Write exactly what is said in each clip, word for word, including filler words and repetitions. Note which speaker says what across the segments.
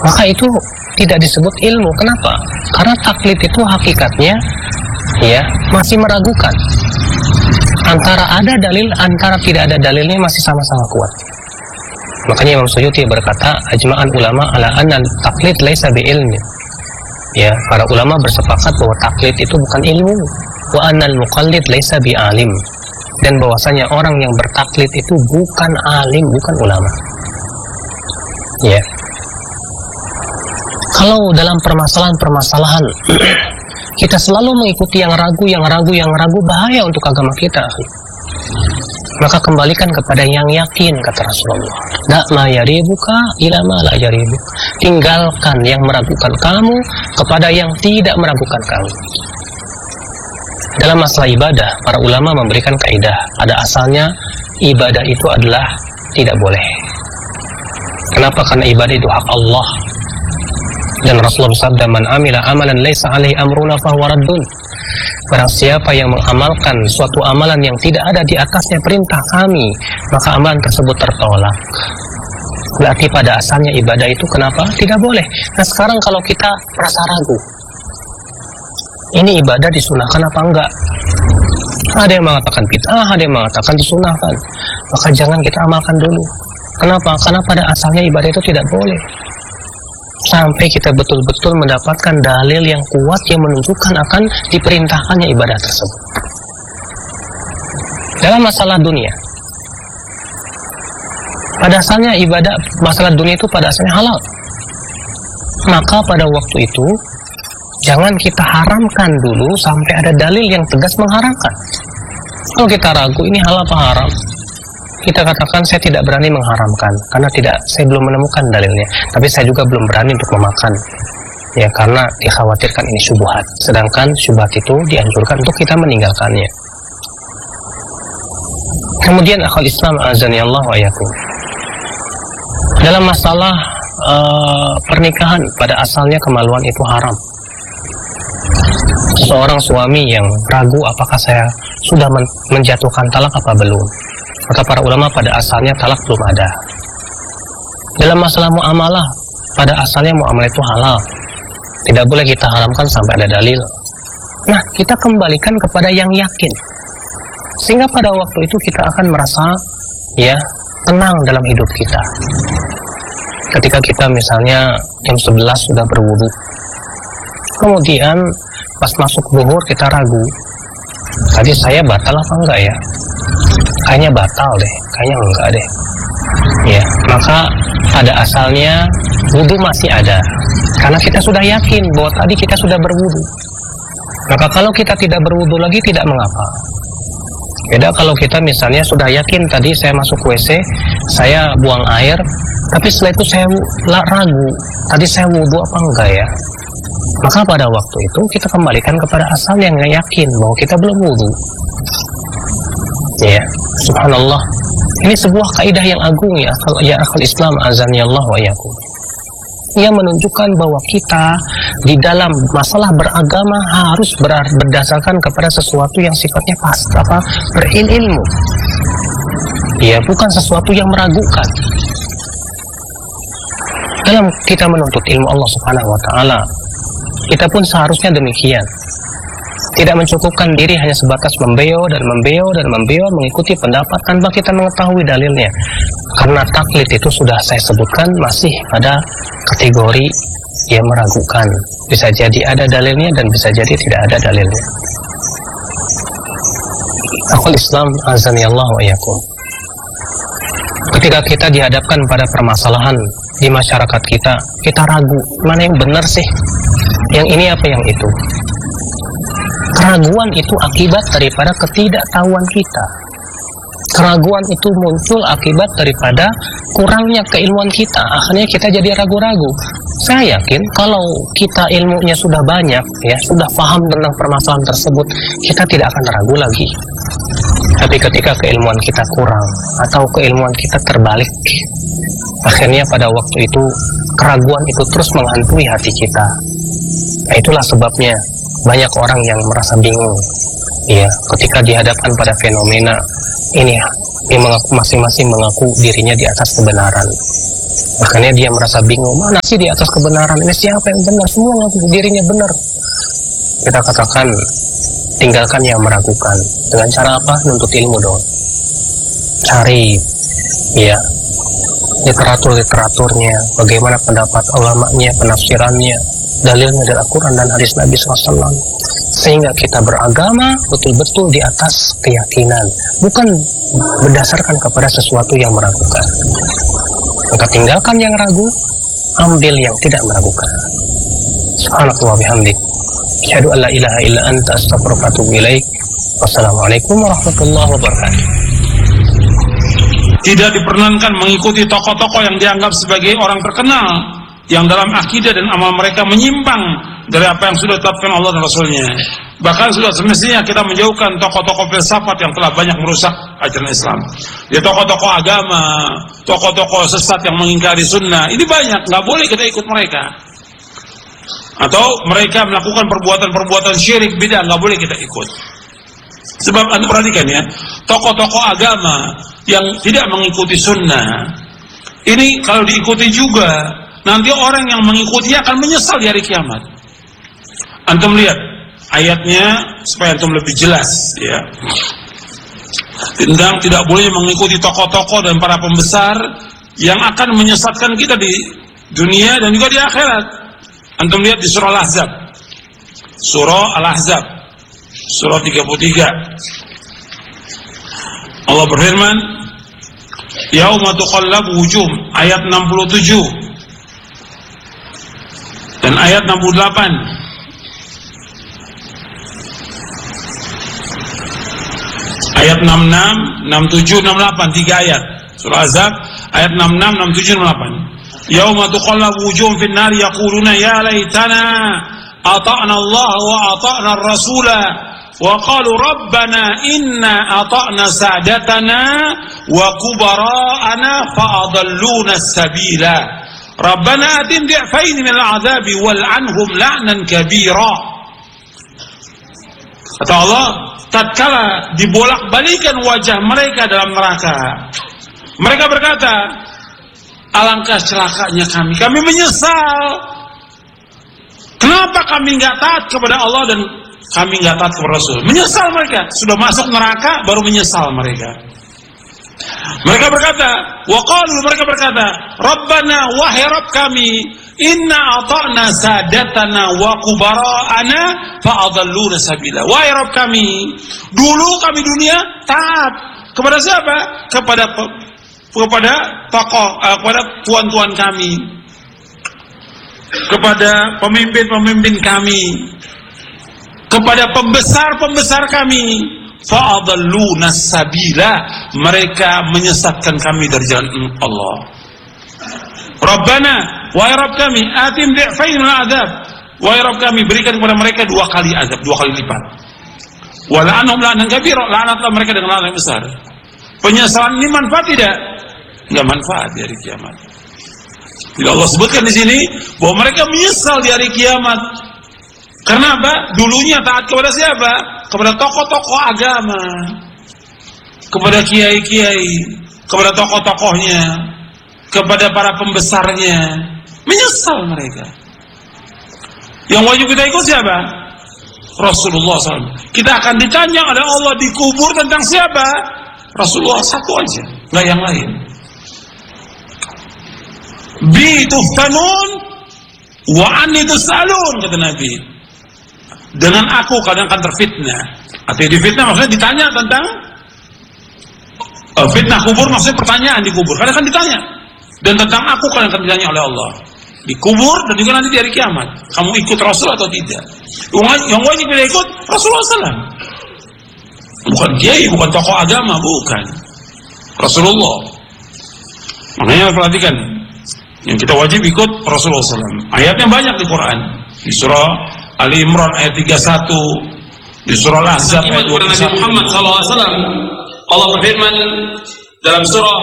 Speaker 1: maka itu tidak disebut ilmu. Kenapa? Karena taklid itu hakikatnya ya masih meragukan. Antara ada dalil, antara tidak ada dalilnya masih sama-sama kuat. Makanya Imam Suyuti berkata, ajma'an ulama ala anna taklid laisa bi ilmi. Ya, para ulama bersepakat bahwa taklid itu bukan ilmu. Wa annal muqallid laisa bi alim. Dan bahwasanya orang yang bertaklid itu bukan alim, bukan ulama. Ya. Kalau dalam permasalahan-permasalahan kita selalu mengikuti yang ragu, yang ragu, yang ragu, bahaya untuk agama kita. Maka kembalikan kepada yang yakin, kata Rasulullah. Da ma yaribuka ila ma la yaribuk. Tinggalkan yang meragukan kamu kepada yang tidak meragukan kamu. Dalam masalah ibadah, para ulama memberikan kaidah. Pada asalnya ibadah itu adalah tidak boleh. Kenapa? Karena ibadah itu hak Allah. Dan Rasulullah bersabda, man amila amalan laisa alaihi amruna fahuwa raddun. Barang siapa yang mengamalkan suatu amalan yang tidak ada di atasnya perintah kami, maka amalan tersebut tertolak. Berarti pada asalnya ibadah itu kenapa? Tidak boleh. Nah sekarang kalau kita merasa ragu, ini ibadah disunahkan apa enggak? Ada yang mengatakan bid'ah, ada yang mengatakan disunahkan. Maka jangan kita amalkan dulu. Kenapa? Karena pada asalnya ibadah itu tidak boleh. Sampai kita betul-betul mendapatkan dalil yang kuat yang menunjukkan akan diperintahkannya ibadah tersebut. Dalam masalah dunia, pada asalnya ibadah, masalah dunia itu pada asalnya halal. Maka pada waktu itu jangan kita haramkan dulu sampai ada dalil yang tegas mengharamkan. Kalau kita ragu ini halal apa haram, kita katakan saya tidak berani mengharamkan karena tidak, saya belum menemukan dalilnya. Tapi saya juga belum berani untuk memakan, ya karena dikhawatirkan ini syubhat. Sedangkan syubhat itu dianjurkan untuk kita meninggalkannya. Kemudian akhwal Islam azani Allah wa iyyakum. Dalam masalah uh, pernikahan, pada asalnya kemaluan itu haram. Seorang suami yang ragu apakah saya sudah men menjatuhkan talak apa belum, kata para ulama pada asalnya talak belum ada. Dalam masalah muamalah, pada asalnya muamalah itu halal, tidak boleh kita haramkan sampai ada dalil. Nah, kita kembalikan kepada yang yakin, sehingga pada waktu itu kita akan merasa ya tenang dalam hidup kita. Ketika kita misalnya jam sebelas sudah berwudu, kemudian pas masuk zuhur kita ragu, tadi saya batal apa enggak ya? Kayaknya batal deh, kayaknya enggak deh. Ya, maka pada asalnya wudu masih ada, karena kita sudah yakin bahwa tadi kita sudah berwudu. Maka kalau kita tidak berwudu lagi tidak mengapa. Beda kalau kita misalnya sudah yakin tadi saya masuk W C, saya buang air, tapi setelah itu saya ragu, tadi saya wudu apa enggak ya? Maka pada waktu itu kita kembalikan kepada asal yang yakin bahwa kita belum wudu. Ya, subhanallah. Ini sebuah kaidah yang agung ya, ya akal Islam azani Allah wa iyyakum. Yang menunjukkan bahwa kita di dalam masalah beragama harus ber berdasarkan kepada sesuatu yang sifatnya pasti, apa berilmu. Ya, bukan sesuatu yang meragukan. Dalam kita menuntut ilmu Allah Subhanahu wa taala, kita pun seharusnya demikian. Tidak mencukupkan diri hanya sebatas membeo dan membeo dan membeo mengikuti pendapat tanpa kita mengetahui dalilnya. Karena taklid itu sudah saya sebutkan masih pada kategori yang meragukan. Bisa jadi ada dalilnya dan bisa jadi tidak ada dalilnya. Akhul Islam azani Allah wa iyyakum. Ketika kita dihadapkan pada permasalahan di masyarakat kita, kita ragu, mana yang benar sih? Yang ini apa yang itu? Keraguan itu akibat daripada ketidaktahuan kita. Keraguan itu muncul akibat daripada kurangnya keilmuan kita. Akhirnya kita jadi ragu-ragu. Saya yakin kalau kita ilmunya sudah banyak, ya sudah paham tentang permasalahan tersebut, kita tidak akan ragu lagi. Tapi ketika keilmuan kita kurang atau keilmuan kita terbalik, akhirnya pada waktu itu keraguan itu terus menghantui hati kita. Nah, itulah sebabnya banyak orang yang merasa bingung, ya, ketika dihadapkan pada fenomena ini, yang mengaku masing-masing mengaku dirinya di atas kebenaran. Makanya dia merasa bingung, mana sih di atas kebenaran ini, siapa yang benar? Semua ngaku dirinya benar. Kita katakan, tinggalkan yang meragukan. Dengan cara apa? Nuntut ilmu dong. Cari ya literatur-literaturnya, bagaimana pendapat ulamanya, penafsirannya, dalilnya dari Al-Quran dan hadis Nabi shallallahu alaihi wasallam, sehingga kita beragama betul-betul di atas keyakinan, bukan berdasarkan kepada sesuatu yang meragukan. Maka tinggalkan yang ragu, ambil yang tidak meragukan. Subhanallah bihamdik, asyhadu an la ilaha illa anta, astaghfiruka wa atubu ilaik. Wassalamualaikum warahmatullahi wabarakatuh.
Speaker 2: Tidak diperkenankan mengikuti tokoh-tokoh yang dianggap sebagai orang terkenal, yang dalam akidah dan amal mereka menyimpang dari apa yang sudah ditetapkan Allah dan Rasulnya. Bahkan sudah semestinya kita menjauhkan tokoh-tokoh filsafat yang telah banyak merusak ajaran Islam. Ya, tokoh-tokoh agama, tokoh-tokoh sesat yang mengingkari sunnah, ini banyak, nggak boleh kita ikut mereka. Atau mereka melakukan perbuatan-perbuatan syirik bidah, nggak boleh kita ikut. Sebab Anda perhatikan ya, tokoh-tokoh agama yang tidak mengikuti sunnah, ini kalau diikuti juga, nanti orang yang mengikutinya akan menyesal di hari kiamat. Antum lihat ayatnya supaya antum lebih jelas ya. Tentang tidak boleh mengikuti tokoh-tokoh dan para pembesar yang akan menyesatkan kita di dunia dan juga di akhirat. Antum lihat di surah Al-Ahzab. Surah Al-Ahzab, surah tiga puluh tiga. Allah berfirman, yauma tuqallabu wujuh, ayat enam puluh tujuh dan ayat enam puluh delapan. Ayat enam puluh enam, enam puluh tujuh, enam puluh delapan, tiga ayat. Surah Azab ayat enam puluh enam, enam puluh tujuh, enam puluh delapan. Yauma tuqallabu wujuhum fin nar yaquluna ya laitana ata'na Allah wa ata'na ar-rasula wa qalu rabbana inna ata'na sadatana wa kubara'ana fa'adalluna as-sabila rabbana atim di'fain min al-'adzabi wal'anhum la'nan kabira. Kata Allah, tatkala dibolak-balikan wajah mereka dalam neraka, mereka berkata, alangkah celakanya kami, kami menyesal. Kenapa kami nggak taat kepada Allah dan kami nggak taat kepada Rasul? Menyesal mereka, sudah masuk neraka baru menyesal mereka. Mereka berkata, waqalu, mereka berkata, Rabbana, wahai Rabb kami, inna ata'na sadatana wa kubara'ana fa'adalluna sabila. Wahai Rabb kami, dulu kami dunia taat kepada siapa? Kepada kepada tokoh, uh, kepada tuan-tuan kami, kepada pemimpin-pemimpin kami, kepada pembesar-pembesar kami. Fa'adalluna sabila, mereka menyesatkan kami dari jalan Allah. Rabbana, wahai Rabb kami, atim di'fain min al-'adzab, wahai Rabb kami, berikan kepada mereka dua kali azab, dua kali lipat. Wa la'anhum la'nan kabira, laknatlah mereka dengan laknat yang besar. Penyesalan ini manfaat tidak? Enggak manfaat di hari kiamat. Tidak, Allah sebutkan di sini bahwa mereka menyesal di hari kiamat. Karena apa? Dulunya taat kepada siapa? Kepada tokoh-tokoh agama, kepada kiai-kiai, kepada tokoh-tokohnya, kepada para pembesarnya. Menyesal mereka. Yang wajib kita ikut siapa? Rasulullah shallallahu alaihi wasallam. Kita akan ditanya oleh Allah di kubur tentang siapa? Rasulullah satu aja, nggak yang lain. Bi tuftanun wa anni tusalun, kata Nabi. Dengan aku kalian akan terfitnah. Atau difitnah maksudnya ditanya tentang uh, fitnah kubur, maksudnya pertanyaan di kubur. Kalian akan ditanya. Dan tentang aku kalian akan ditanya oleh Allah di kubur dan juga nanti di hari kiamat. Kamu ikut Rasul atau tidak? Yang wajib kita ikut Rasulullah shallallahu alaihi wasallam. Bukan kiai, bukan tokoh agama, bukan. Rasulullah. Makanya perhatikan, yang kita wajib ikut Rasulullah shallallahu alaihi wasallam. Ayatnya banyak di Quran. Di surah Ali Imran ayat tiga puluh satu, di surah Al-Ahzab ayat dua puluh satu.
Speaker 3: Muhammad shallallahu alaihi wasallam, Allah berfirman dalam surah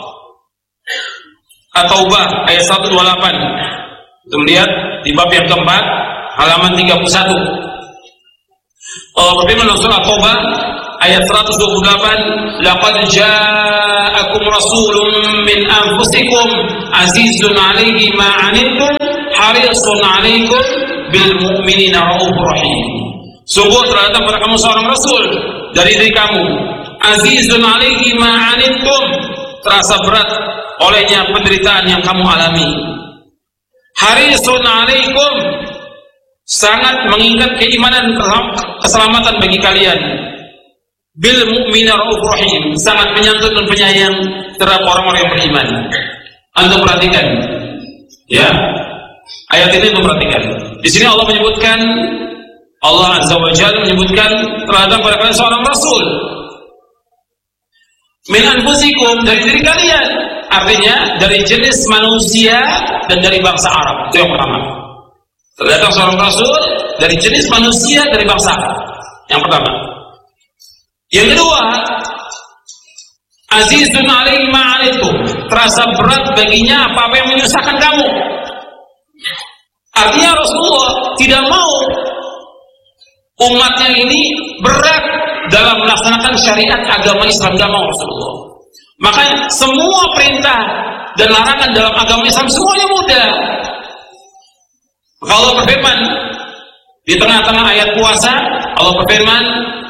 Speaker 3: At-Taubah ayat seratus dua puluh delapan. Kita melihat di bab yang keempat, halaman tiga puluh satu. Allah berfirman dalam surah At-Taubah ayat seratus dua puluh delapan, laqad ja'akum rasulun min anfusikum azizun 'alaihi ma 'anittum harisun 'alaikum bil mu'minina raufur rahim. Sungguh telah datang kepada kamu seorang rasul dari diri kamu, azizun 'alaihi ma 'anittum, terasa berat olehnya penderitaan yang kamu alami. Harisun 'alaikum, sangat mengingat keimanan keselamatan bagi kalian. Bil mu'mina raufur rahim, sangat menyantun dan penyayang terhadap orang-orang yang beriman. Anda perhatikan, ya, ayat ini Anda perhatikan. Di sini Allah menyebutkan, Allah Azza wa Jalla menyebutkan terhadap pada kalian seorang rasul. Min anfusikum, dari diri kalian, artinya dari jenis manusia dan dari bangsa Arab. Itu yang pertama. Terdatang seorang rasul dari jenis manusia dari bangsa Arab. Yang pertama. Yang kedua, azizun 'alaihi ma 'anittum, terasa berat baginya apa-apa yang menyusahkan kamu. Artinya Rasulullah tidak mau umatnya ini berat dalam melaksanakan syariat agama Islam, tidak mau Rasulullah. Makanya semua perintah dan larangan dalam agama Islam semuanya mudah. Allah berfirman di tengah-tengah ayat puasa, Allah berfirman,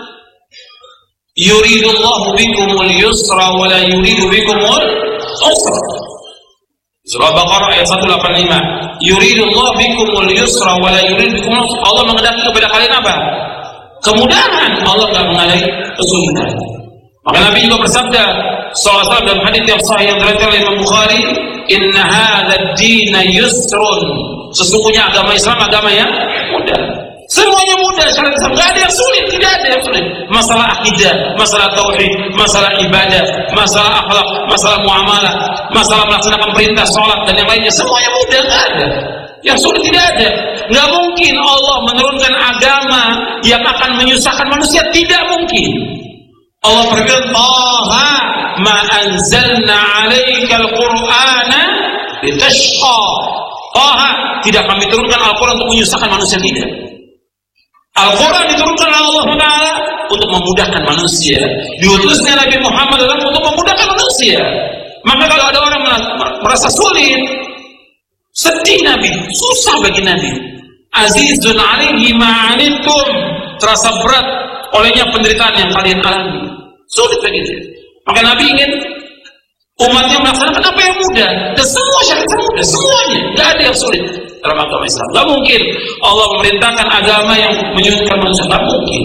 Speaker 3: yuridullahu bikumul yusra wa la yuridu bikumul usra. Surah Baqarah ayat seratus delapan puluh lima. Yuridullahu bikumul yusra wa la yuridu bikumul usra. Allah menghendaki kepada kalian apa? Kemudahan. Allah tidak menghendaki kesulitan. Maka Nabi juga bersabda sallallahu alaihi wasallam dalam hadits yang sahih yang diriwayatkan oleh Imam Bukhari, inna hadzal din yusrun. Sesungguhnya agama Islam agama yang mudah. Semuanya mudah, syariat Islam tidak ada yang sulit, tidak ada yang sulit. Masalah akidah, masalah tauhid, masalah ibadah, masalah akhlak, masalah muamalah, masalah melaksanakan perintah salat dan yang lainnya, semuanya mudah, tidak ada. Yang sulit tidak ada. Tidak mungkin Allah menurunkan agama yang akan menyusahkan manusia, tidak mungkin. Allah berfirman, "Taha ma anzalna 'alaikal Qur'ana litashqa." Taha, tidak kami turunkan Al-Qur'an untuk menyusahkan manusia, tidak. Al-Quran diturunkan oleh Allah Taala untuk memudahkan manusia. Diutusnya Nabi Muhammad adalah untuk memudahkan manusia. Maka kalau ada orang merasa sulit, sedih Nabi, susah bagi Nabi. Azizun 'alaihi ma 'anittum, terasa berat olehnya penderitaan yang kalian alami. Sulit bagi dia. Maka Nabi ingin umatnya melaksanakan apa yang mudah, dan semua syariat mudah, semuanya, tidak ada yang sulit dalam agama Islam. Tidak mungkin Allah memerintahkan agama yang menyulitkan manusia, tidak mungkin.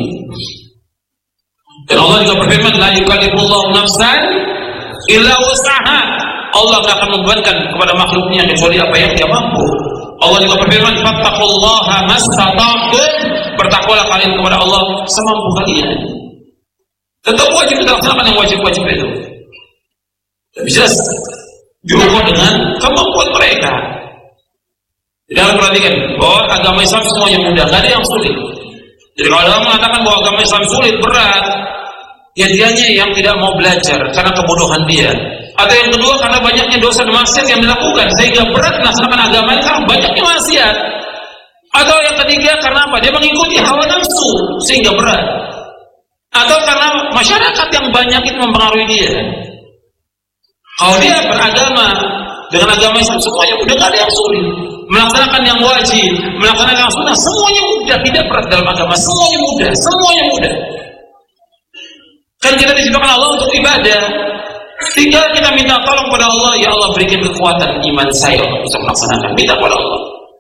Speaker 3: Dan Allah juga berfirman, la yukallifullahu nafsan illa wus'aha. Allah tidak akan membebankan kepada makhluknya kecuali apa yang dia mampu. Allah juga berfirman, fattaqullaha mastata'tum, bertakwalah kalian kepada Allah semampu kalian. Tetap wajib kita laksanakan yang wajib-wajib itu. Tidak bisa diukur dengan kemampuan mereka. Jangan perhatikan bahwa agama Islam semuanya mudah, tidak ada yang sulit. Jadi kalau orang mengatakan bahwa agama Islam sulit, berat, ya dianya yang tidak mau belajar karena kebodohan dia. Atau yang kedua karena banyaknya dosa dan maksiat yang dilakukan sehingga berat melaksanakan agama ini karena banyaknya maksiat. Atau yang ketiga karena apa? Dia mengikuti hawa nafsu sehingga berat. Atau karena masyarakat yang banyak itu mempengaruhi dia. Kalau dia beragama dengan agama Islam semuanya mudah, tidak ada yang sulit. Melaksanakan yang wajib, melaksanakan yang sunnah, semuanya mudah, tidak berat dalam agama, semuanya mudah, semuanya mudah. Kan kita diciptakan Allah untuk ibadah. Tinggal kita minta tolong pada Allah, ya Allah berikan kekuatan iman saya untuk bisa melaksanakan. Minta pada Allah.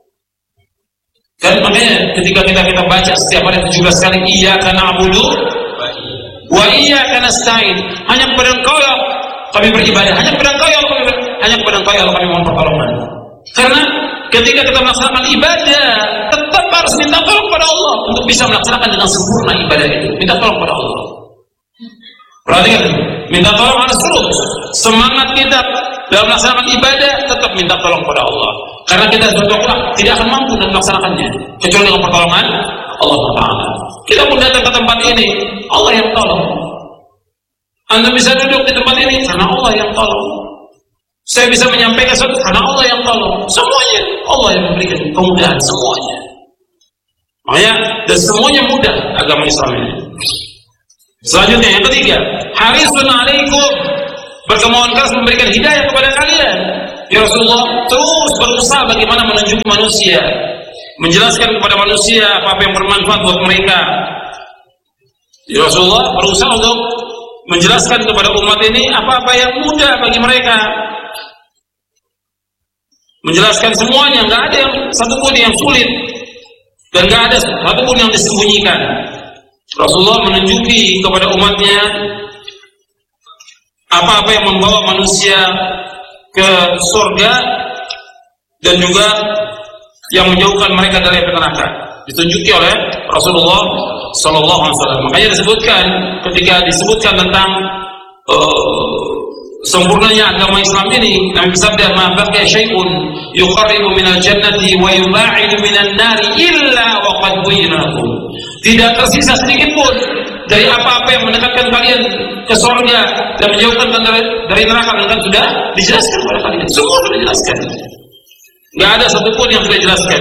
Speaker 3: Kan makanya ketika kita kita baca setiap hari tujuh belas kali, iyyaka na'budu wa iyyaka nasta'in. Hanya kepada Engkau ya kami beribadah, hanya kepada Engkau ya Allah kami ber... hanya kepada Engkau ya Allah kami mohon pertolongan. Karena ketika kita melaksanakan ibadah, tetap harus minta tolong pada Allah untuk bisa melaksanakan dengan sempurna ibadah itu. Minta tolong pada Allah. Perhatikan, minta tolong harus terus. Semangat kita dalam melaksanakan ibadah tetap minta tolong pada Allah. Karena kita suatu waktu tidak akan mampu dalam melaksanakannya kecuali dengan pertolongan Allah Taala. Kita pun datang ke tempat ini, Allah yang tolong. Anda bisa duduk di tempat ini karena Allah yang tolong. Saya bisa menyampaikan sesuatu karena Allah yang tolong. Semuanya Allah yang memberikan kemudahan, semuanya. Makanya dan semuanya mudah agama Islam ini. Selanjutnya yang ketiga, harisun alaikum, berkemauan keras memberikan hidayah kepada kalian. Ya Rasulullah, terus berusaha bagaimana menunjuk manusia, menjelaskan kepada manusia apa-apa yang bermanfaat buat mereka. Ya Rasulullah berusaha untuk menjelaskan kepada umat ini apa-apa yang mudah bagi mereka, menjelaskan semuanya, nggak ada yang satupun yang sulit dan nggak ada satupun yang disembunyikan. Rasulullah menunjuki kepada umatnya apa-apa yang membawa manusia ke surga dan juga yang menjauhkan mereka dari neraka, ditunjuki oleh Rasulullah Sallallahu Alaihi Wasallam. Makanya disebutkan ketika disebutkan tentang uh, sempurnanya agama Islam ini, Nabi bersabda, "Ma baqiya syai'un yuqarribu minal jannati wa yuba'idu minan nari illa wa qad buyyina lakum." Tidak tersisa sedikit pun dari apa-apa yang mendekatkan kalian ke surga dan menjauhkan dari, dari neraka, dan sudah dijelaskan kepada kalian. Semua sudah dijelaskan. Enggak ada satupun yang sudah dijelaskan.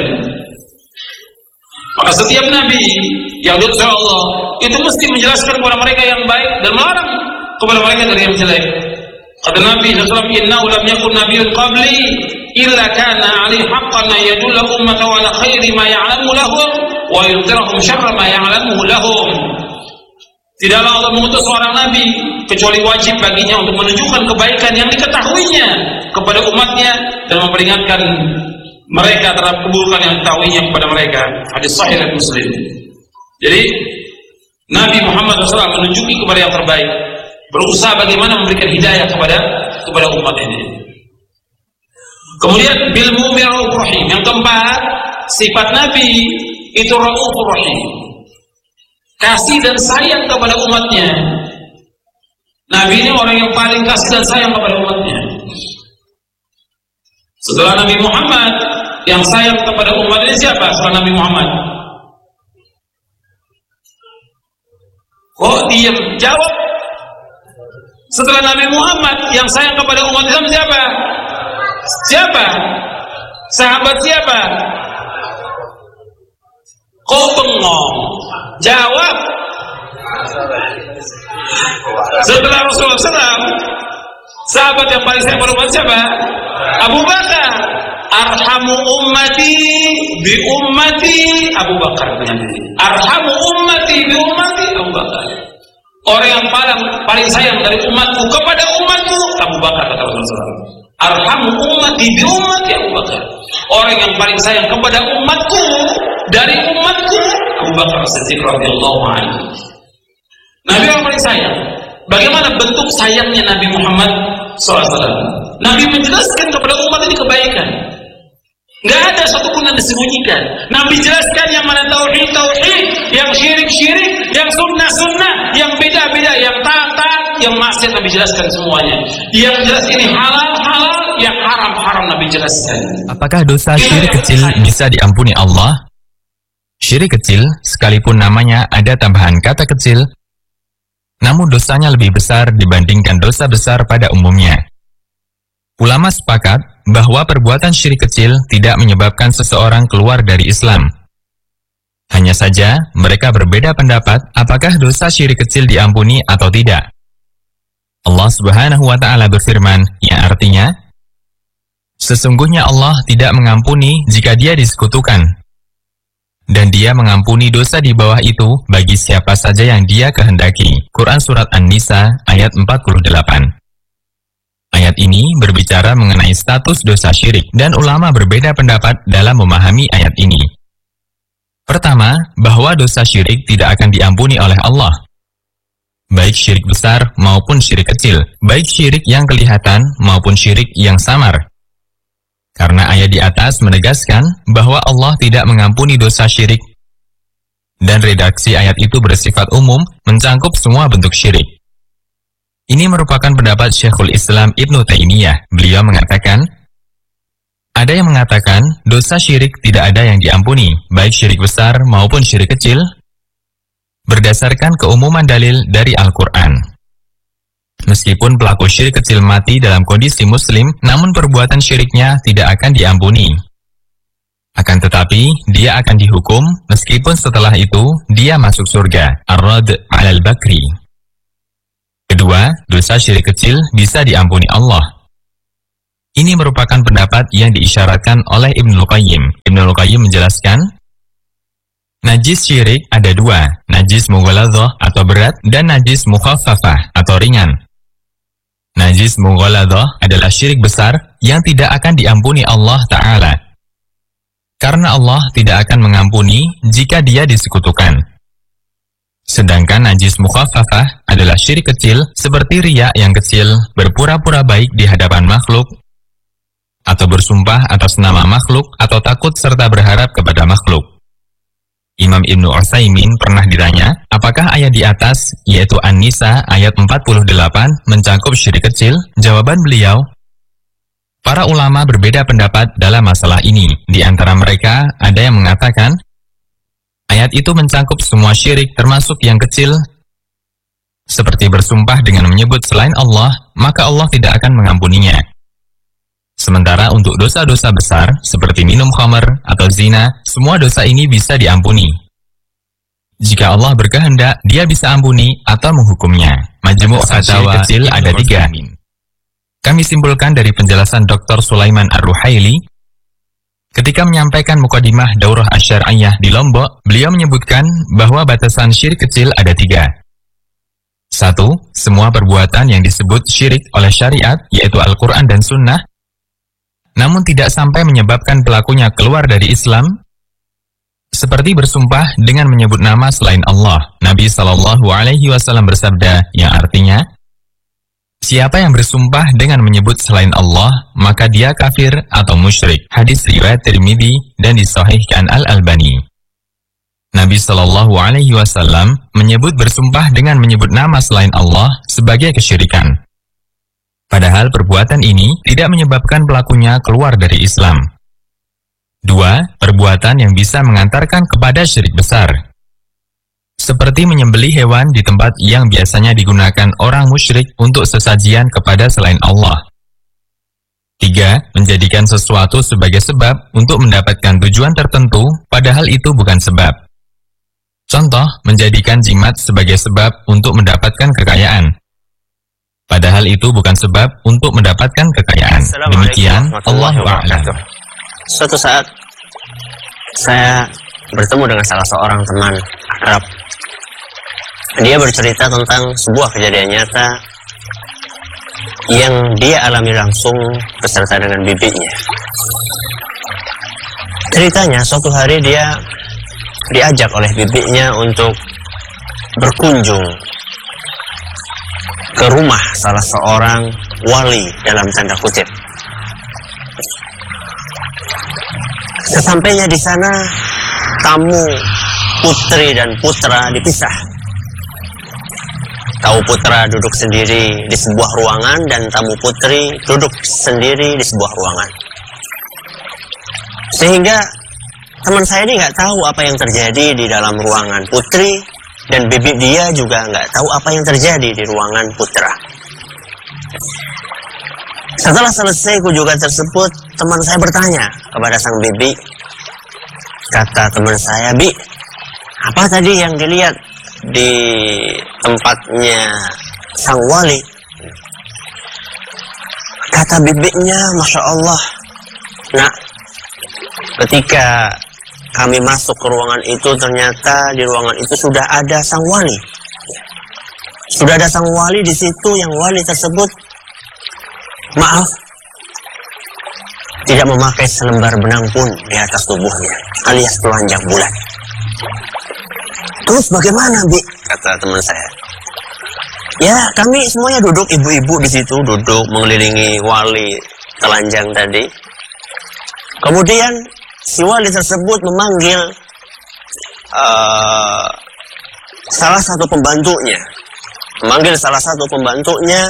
Speaker 3: Maka setiap nabi yang diutus oleh Allah itu mesti menjelaskan kepada mereka yang baik dan melarang kepada mereka dari yang jelek. Kata Nabi sallallahu alaihi wasallam, "Innahu lam yakun nabiyyun qabli illa kana 'alaihi haqqan an yadulla ummatahu 'ala khairi ma ya'lamu lahum wa yunzirahum syarra ma ya'lamu lahum." Tidaklah Allah mengutus seorang nabi kecuali wajib baginya untuk menunjukkan kebaikan yang diketahuinya kepada umatnya dan memperingatkan mereka terhadap keburukan yang diketahuinya kepada mereka. Hadis sahih riwayat Muslim. Jadi Nabi Muhammad shallallahu alaihi wasallam menunjuki kepada yang terbaik, berusaha bagaimana memberikan hidayah kepada kepada umat ini. Kemudian bil mu'min raufur rahim. Yang keempat, sifat Nabi itu raufur rahim, kasih dan sayang kepada umatnya. Nabi ini orang yang paling kasih dan sayang kepada umatnya. Setelah Nabi Muhammad, yang sayang kepada umat ini siapa setelah Nabi Muhammad? Kok diam? Jawab. Setelah Nabi Muhammad, yang sayang kepada umat Islam siapa? Siapa? Sahabat siapa? Kok bengong? Jawab. Setelah Rasulullah shallallahu alaihi wasallam, sahabat yang paling sayang kepada umat siapa? Abu Bakar. Arhamu ummati bi ummati Abu Bakar. Arhamu ummati bi ummati Abu Bakar. Orang yang paling paling sayang dari umatku kepada umatku Abu Bakar, kata Rasulullah. Arhamu ummati bi ummati Abu Bakar. Orang yang paling sayang kepada umatku dari umatku Abu Bakar As-Siddiq radhiyallahu anhu. Nabi yang paling sayang. Bagaimana bentuk sayangnya Nabi Muhammad shallallahu alaihi wasallam? Nabi menjelaskan kepada umat ini kebaikan. Nggak ada satupun yang disembunyikan. Nabi jelaskan yang mana tauhid tauhid, yang syirik syirik, yang sunnah sunnah, yang beda beda, yang taat taat, yang maksiat, Nabi jelaskan semuanya. Yang jelas ini halal halal, yang haram haram, Nabi jelaskan.
Speaker 4: Apakah dosa syirik kecil bisa diampuni Allah? Syirik kecil, sekalipun namanya ada tambahan kata kecil, namun dosanya lebih besar dibandingkan dosa besar pada umumnya. Ulama sepakat bahwa perbuatan syirik kecil tidak menyebabkan seseorang keluar dari Islam. Hanya saja, mereka berbeda pendapat apakah dosa syirik kecil diampuni atau tidak. Allah Subhanahu wa Ta'ala berfirman, yang artinya, sesungguhnya Allah tidak mengampuni jika dia disekutukan, dan dia mengampuni dosa di bawah itu bagi siapa saja yang dia kehendaki. Quran Surat An-Nisa ayat empat puluh delapan. Ayat ini berbicara mengenai status dosa syirik, dan ulama berbeda pendapat dalam memahami ayat ini. Pertama, bahwa dosa syirik tidak akan diampuni oleh Allah, baik syirik besar maupun syirik kecil, baik syirik yang kelihatan maupun syirik yang samar. Karena ayat di atas menegaskan bahwa Allah tidak mengampuni dosa syirik, dan redaksi ayat itu bersifat umum, mencangkup semua bentuk syirik. Ini merupakan pendapat Syekhul Islam Ibnu Taimiyah. Beliau mengatakan, ada yang mengatakan dosa syirik tidak ada yang diampuni, baik syirik besar maupun syirik kecil, berdasarkan keumuman dalil dari Al-Quran. Meskipun pelaku syirik kecil mati dalam kondisi muslim, namun perbuatan syiriknya tidak akan diampuni. Akan tetapi, dia akan dihukum meskipun setelah itu dia masuk surga. Ar-Rad' al-Bakri. Kedua, dosa syirik kecil bisa diampuni Allah. Ini merupakan pendapat yang diisyaratkan oleh Ibnul Qayyim. Ibnul Qayyim menjelaskan, najis syirik ada dua, najis mughaladzah atau berat dan najis mukhaffafah atau ringan. Najis mughaladzah adalah syirik besar yang tidak akan diampuni Allah Ta'ala. Karena Allah tidak akan mengampuni jika dia disekutukan. Sedangkan najis mukhaffafah adalah syirik kecil seperti riya yang kecil, berpura-pura baik di hadapan makhluk, atau bersumpah atas nama makhluk, atau takut serta berharap kepada makhluk. Imam Ibnu Utsaimin pernah ditanya, apakah ayat di atas, yaitu An-Nisa ayat empat puluh delapan, mencakup syirik kecil? Jawaban beliau, para ulama berbeda pendapat dalam masalah ini. Di antara mereka, ada yang mengatakan, ayat itu mencakup semua syirik termasuk yang kecil, seperti bersumpah dengan menyebut selain Allah, maka Allah tidak akan mengampuninya. Sementara untuk dosa-dosa besar, seperti minum khamar atau zina, semua dosa ini bisa diampuni. Jika Allah berkehendak, dia bisa ampuni atau menghukumnya. Majmu' Fatawa kecil ada tiga. Kami simpulkan dari penjelasan Doktor Sulaiman Ar-Ruhaili, ketika menyampaikan mukadimah Daurah Asy-Syar'iyyah di Lombok, beliau menyebutkan bahwa batasan syirik kecil ada tiga. Satu, semua perbuatan yang disebut syirik oleh syariat, yaitu Al-Quran dan Sunnah, namun tidak sampai menyebabkan pelakunya keluar dari Islam, seperti bersumpah dengan menyebut nama selain Allah. Nabi Shallallahu Alaihi Wasallam bersabda, yang artinya, siapa yang bersumpah dengan menyebut selain Allah, maka dia kafir atau musyrik. Hadis riwayat Tirmidzi dan disahihkan Al-Albani. Nabi Shallallahu Alaihi Wasallam menyebut bersumpah dengan menyebut nama selain Allah sebagai kesyirikan. Padahal perbuatan ini tidak menyebabkan pelakunya keluar dari Islam. Dua, perbuatan yang bisa mengantarkan kepada syirik besar. Seperti menyembelih hewan di tempat yang biasanya digunakan orang musyrik untuk sesajian kepada selain Allah. Tiga, menjadikan sesuatu sebagai sebab untuk mendapatkan tujuan tertentu, padahal itu bukan sebab. Contoh, menjadikan jimat sebagai sebab untuk mendapatkan kekayaan. Padahal itu bukan sebab untuk mendapatkan kekayaan. Demikian, Allahu a'lam.
Speaker 5: Suatu saat, saya bertemu dengan salah seorang teman akrab. Dia bercerita tentang sebuah kejadian nyata yang dia alami langsung beserta dengan bibinya. Ceritanya, suatu hari dia diajak oleh bibinya untuk berkunjung ke rumah salah seorang wali dalam tanda kutip. Sesampainya di sana, tamu putri dan putra dipisah. Tamu putra duduk sendiri di sebuah ruangan dan tamu putri duduk sendiri di sebuah ruangan. Sehingga teman saya ini nggak tahu apa yang terjadi di dalam ruangan putri, dan bibi dia juga nggak tahu apa yang terjadi di ruangan putra. Setelah selesai kunjungan tersebut, teman saya bertanya kepada sang bibi. Kata teman saya, "Bi, apa tadi yang dilihat di tempatnya sang wali?" Kata bibinya, "Masya Allah, nak, ketika kami masuk ke ruangan itu, ternyata di ruangan itu sudah ada sang wali. Sudah ada sang wali di situ, yang wali tersebut, maaf, tidak memakai selembar benang pun di atas tubuhnya, alias telanjang bulat." "Terus bagaimana, Bi?" kata teman saya. "Ya, kami semuanya duduk, ibu-ibu di situ duduk mengelilingi wali telanjang tadi. Kemudian si wali tersebut memanggil uh, salah satu pembantunya, memanggil salah satu pembantunya,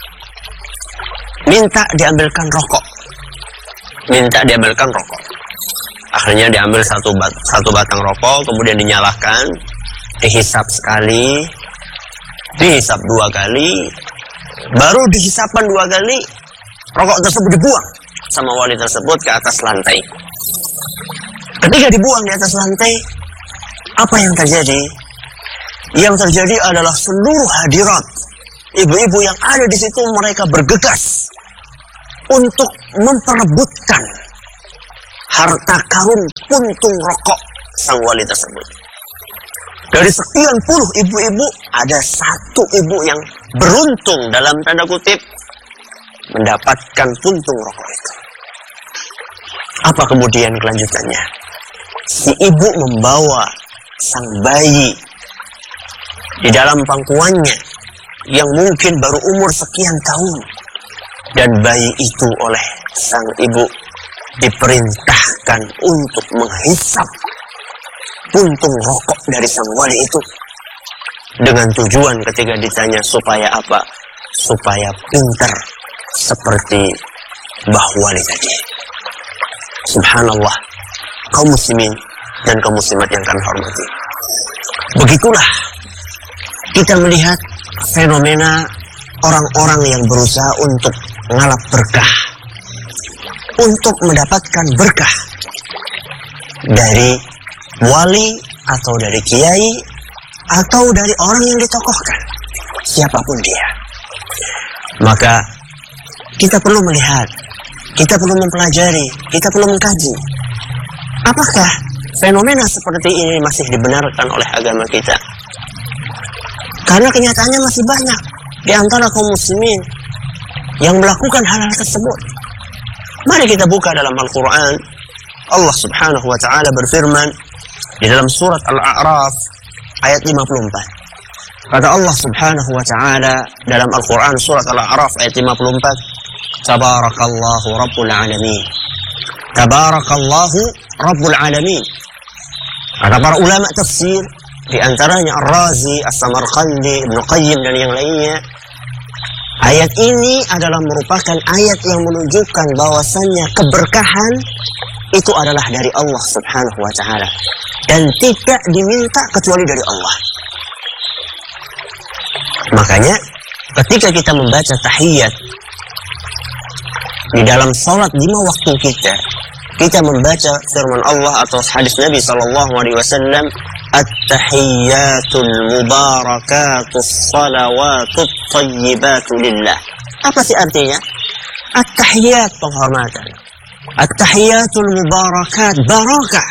Speaker 5: minta diambilkan rokok, minta diambilkan rokok. Akhirnya diambil satu bat, satu batang rokok, kemudian dinyalakan, dihisap sekali, dihisap dua kali, baru dihisapkan dua kali, rokok tersebut dibuang sama wali tersebut ke atas lantai. Ketika dibuang di atas lantai, apa yang terjadi? Yang terjadi adalah seluruh hadirat ibu-ibu yang ada di situ mereka bergegas untuk memperebutkan harta karun puntung rokok sang wali tersebut. Dari sekian puluh ibu-ibu, ada satu ibu yang beruntung dalam tanda kutip mendapatkan puntung rokok itu. Apa kemudian kelanjutannya? Si ibu membawa sang bayi di dalam pangkuannya yang mungkin baru umur sekian tahun. Dan bayi itu oleh sang ibu diperintahkan untuk menghisap puntung rokok dari sang wali itu. Dengan tujuan ketika ditanya supaya apa? Supaya pintar seperti Mbah Wali tadi. Subhanallah, kaum muslimin dan kaum muslimat yang kami hormati. Begitulah kita melihat fenomena orang-orang yang berusaha untuk ngalap berkah, untuk mendapatkan berkah dari wali atau dari kiai atau dari orang yang ditokohkan, siapapun dia. Maka kita perlu melihat, kita perlu mempelajari, kita perlu mengkaji. Apakah fenomena seperti ini masih dibenarkan oleh agama kita? Karena kenyataannya masih banyak di antara kaum muslimin yang melakukan hal-hal tersebut. Mari kita buka dalam Al-Quran. Allah subhanahu wa ta'ala berfirman di dalam surat Al-A'raf ayat lima puluh empat. Kata Allah subhanahu wa ta'ala dalam Al-Quran surat Al-A'raf ayat lima puluh empat, Tabarakallahu Rabbul Alamin. Tabarakallahu Rabbul Alamin. Kata para ulama tafsir, di antaranya Ar-Razi, As-Samarqandi, Ibnu Qayyim dan yang lainnya, ayat ini adalah merupakan ayat yang menunjukkan bahwasannya keberkahan itu adalah dari Allah subhanahu wa ta'ala dan tidak diminta kecuali dari Allah. Makanya ketika kita membaca tahiyat di dalam salat lima waktu kita, kita membaca firman Allah atau hadis Nabi sallallahu alaihi wasallam, At-tahiyyatul mubarakatus salawatut tayyibatu lillah. Apa sih artinya? At-tahiyyat penghormatan, At-tahiyyatul mubarakat barakah,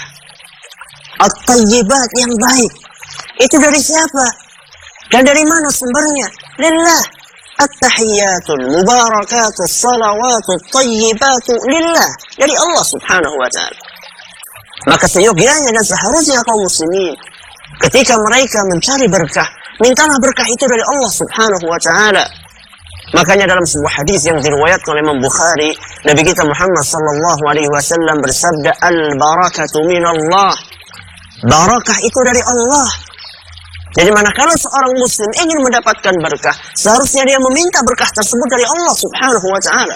Speaker 5: At-tayyibat yang baik. Itu dari siapa? Dan dari mana sumbernya? Lillah. At-tahiyyatul mubarakatus salawatut tayyibatu lillah. Dari Allah subhanahu wa ta'ala. Maka seyogianya dan seharusnya kaum muslimin ketika mereka mencari berkah, mintalah berkah itu dari Allah subhanahu wa ta'ala. Makanya dalam sebuah hadis yang diriwayatkan oleh Imam Bukhari, Nabi kita Muhammad sallallahu alaihi wasallam bersabda, Al-barakatu minallah. Barakah itu dari Allah. Jadi manakala seorang muslim ingin mendapatkan berkah, seharusnya dia meminta berkah tersebut dari Allah subhanahu wa ta'ala.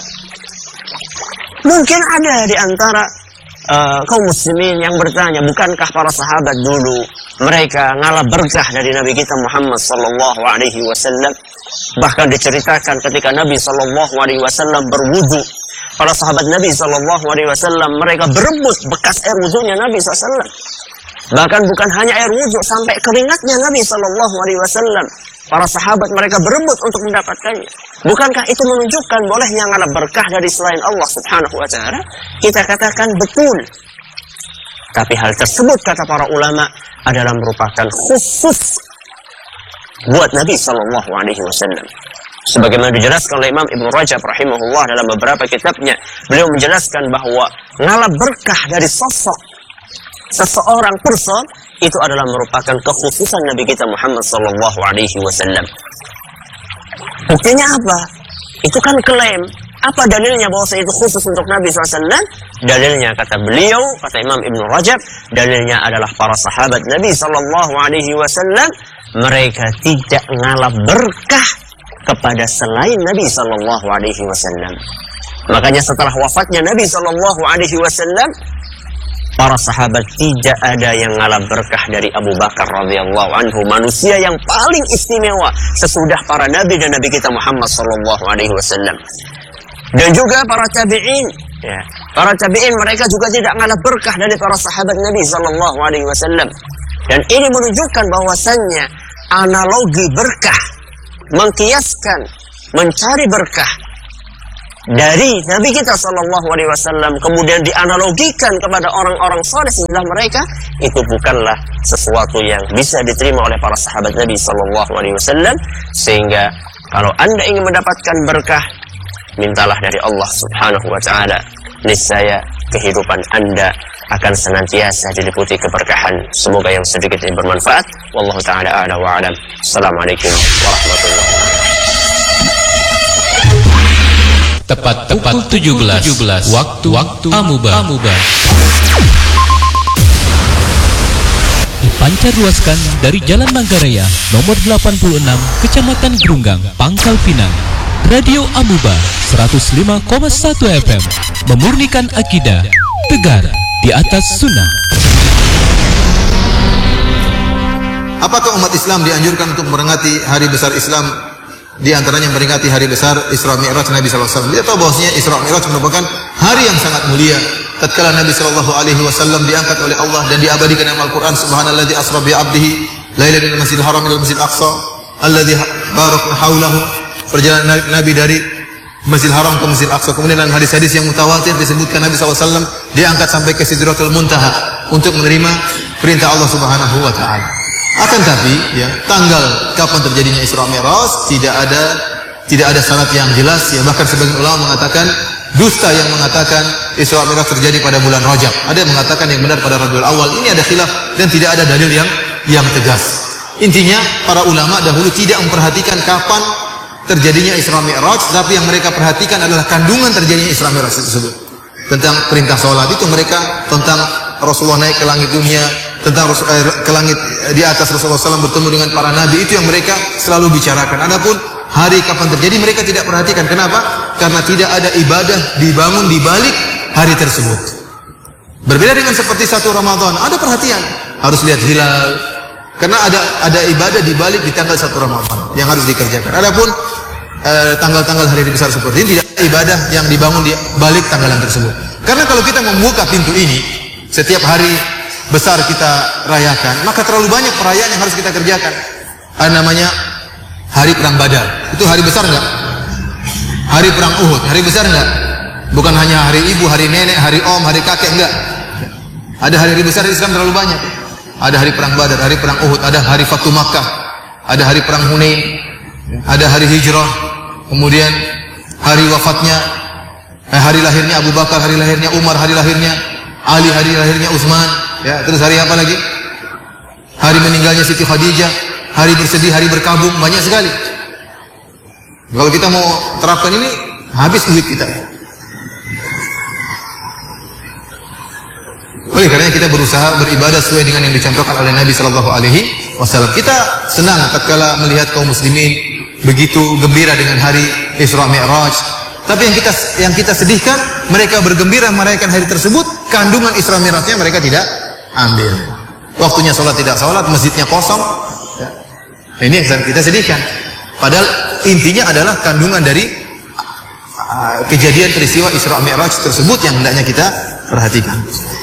Speaker 5: Mungkin ada di antara Uh, kaum muslimin yang bertanya, bukankah para sahabat dulu mereka ngalap berkah dari Nabi kita Muhammad sallallahu alaihi wasallam? Bahkan diceritakan ketika Nabi sallallahu alaihi wasallam berwudu, para sahabat Nabi sallallahu alaihi wasallam mereka berebut bekas air wudunya Nabi sallallahu alaihi wasallam. Bahkan bukan hanya air wudu, sampai keringatnya Nabi sallallahu alaihi wasallam, para sahabat mereka berebut untuk mendapatkannya. Bukankah itu menunjukkan bolehnya ngalap berkah dari selain Allah subhanahu wa ta'ala? Kita katakan betul. Tapi hal tersebut kata para ulama adalah merupakan khusus buat Nabi sallallahu alaihi wasallam. Sebagaimana dijelaskan oleh Imam Ibnu Rajab rahimahullah dalam beberapa kitabnya, beliau menjelaskan bahwa ngalap berkah dari sosok seseorang person itu adalah merupakan kekhususan Nabi kita Muhammad sallallahu alaihi wasallam. Buktinya apa? Itu kan klaim. Apa dalilnya bahwa itu khusus untuk Nabi shallallahu alaihi wasallam? Dalilnya kata beliau, kata Imam Ibnu Rajab, dalilnya adalah para sahabat Nabi sallallahu alaihi wasallam mereka tidak ngalap berkah kepada selain Nabi sallallahu alaihi wasallam. Makanya setelah wafatnya Nabi sallallahu alaihi wasallam, para sahabat tidak ada yang ngalap berkah dari Abu Bakar radhiyallahu anhu, manusia yang paling istimewa sesudah para nabi dan nabi kita Muhammad sallallahu alaihi wasallam. Dan juga para tabi'in, ya. Para tabi'in mereka juga tidak ngalap berkah dari para sahabat Nabi sallallahu alaihi wasallam. Dan ini menunjukkan bahwasannya analogi berkah mengkiaskan, mencari berkah dari Nabi kita Shallallahu Alaihi Wasallam, kemudian dianalogikan kepada orang-orang saleh setelah mereka, itu bukanlah sesuatu yang bisa diterima oleh para sahabat Nabi Shallallahu Alaihi Wasallam. Sehingga kalau Anda ingin mendapatkan berkah, mintalah dari Allah Subhanahu Wa Taala. Niscaya kehidupan Anda akan senantiasa diliputi keberkahan. Semoga yang sedikit ini bermanfaat. Wallahu taala a'la wa a'lam. Assalamualaikum warahmatullahi wabarakatuh.
Speaker 6: Tepat pukul tujuh belas waktu waktu Amuba. Amuba. Dipancarluaskan dari Jalan Manggarai nomor delapan puluh enam, Kecamatan Grunggang, Pangkal Pinang. Radio Amuba seratus lima koma satu F M, memurnikan akidah, tegar di atas sunnah.
Speaker 7: Apakah umat Islam dianjurkan untuk memperingati hari besar Islam? Di antaranya memperingati hari besar Isra Mi'raj Nabi sallallahu alaihi wasallam. Dia tahu bahwasanya Isra Mi'raj merupakan hari yang sangat mulia. Tatkala Nabi sallallahu alaihi wasallam diangkat oleh Allah dan diabadikan dalam Al-Qur'an, subhanalladzi asra bi 'abdihi lailan minal masjidil haram ilal masjidil aqsa alladzi barakna haulahu. Perjalanan Nabi dari Masjidil Haram ke Masjidil Aqsa. Kemudian dalam hadis-hadis yang mutawatir disebutkan Nabi sallallahu alaihi wasallam diangkat sampai ke Sidratul Muntaha untuk menerima perintah Allah Subhanahu wa taala. Akan tapi ya, tanggal kapan terjadinya Isra Mi'raj tidak ada tidak ada syarat yang jelas ya, bahkan sebagian ulama mengatakan dusta yang mengatakan Isra Mi'raj terjadi pada bulan Rajab. Ada yang mengatakan yang benar pada Rabiul Awal. Ini ada khilaf dan tidak ada dalil yang yang tegas. Intinya para ulama dahulu tidak memperhatikan kapan terjadinya Isra Mi'raj, tapi yang mereka perhatikan adalah kandungan terjadinya Isra Mi'raj tersebut. Tentang perintah sholat itu mereka, tentang Rasulullah naik ke langit dunia, tentang eh, ke langit di atas Rasulullah shallallahu alaihi wasallam bertemu dengan para nabi, itu yang mereka selalu bicarakan. Adapun hari kapan terjadi mereka tidak perhatikan. Kenapa? Karena tidak ada ibadah dibangun di balik hari tersebut. Berbeda dengan seperti satu Ramadan, ada perhatian, harus lihat hilal, karena ada ada ibadah di balik di tanggal satu Ramadan yang harus dikerjakan. Adapun eh, tanggal-tanggal hari besar seperti ini tidak ada ibadah yang dibangun di balik tanggalan tersebut. Karena kalau kita membuka pintu ini, setiap hari besar kita rayakan, maka terlalu banyak perayaan yang harus kita kerjakan. Ada namanya hari perang Badar. Itu hari besar enggak? Hari perang Uhud, hari besar enggak? Bukan hanya hari ibu, hari nenek, hari om, hari kakek, enggak. Ada hari-hari besar di Islam terlalu banyak. Ada hari perang Badar, hari perang Uhud, ada hari Fathu Makkah, ada hari perang Hunain, ada hari hijrah, kemudian hari wafatnya, eh, hari lahirnya Abu Bakar, hari lahirnya Umar, hari lahirnya Ali, hari lahirnya Utsman, ya, terus hari apa lagi? Hari meninggalnya Siti Khadijah, hari bersedih, hari berkabung, banyak sekali. Kalau kita mau terapkan ini, habis duit kita. Oleh karena kita berusaha beribadah sesuai dengan yang dicontohkan oleh Nabi Shallallahu Alaihi Wasallam. Kita senang tatkala melihat kaum muslimin begitu gembira dengan hari Isra Mi'raj. Tapi yang kita yang kita sedihkan, mereka bergembira merayakan hari tersebut, kandungan Isra Mi'rajnya mereka tidak ambil. Waktunya sholat tidak sholat, masjidnya kosong. Ya. Ini yang kita sedihkan. Padahal intinya adalah kandungan dari uh, kejadian peristiwa Isra Mi'raj tersebut yang hendaknya kita perhatikan.